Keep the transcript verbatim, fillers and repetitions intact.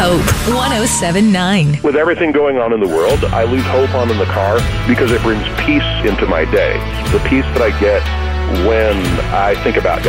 Hope, one oh seven point nine. With everything going on in the world, I leave Hope on in the car because it brings peace into my day. The peace that I get when I think about God.